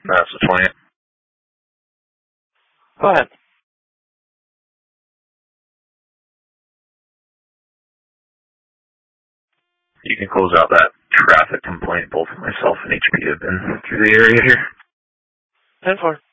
That's the 20th. Go ahead. You can close out that traffic complaint. Both myself and HP have been through the area here. 10-4.